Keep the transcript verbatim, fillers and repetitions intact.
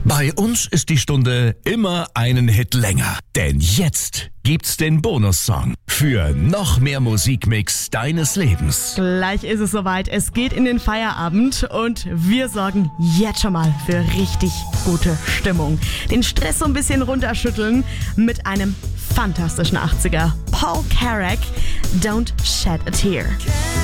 Bei uns ist die Stunde immer einen Hit länger. Denn jetzt gibt's den Bonussong für noch mehr Musikmix deines Lebens. Gleich ist es soweit. Es geht in den Feierabend und wir sorgen jetzt schon mal für richtig gute Stimmung. Den Stress so ein bisschen runterschütteln mit einem fantastischen achtziger. Paul Carrack, Don't Shed a Tear.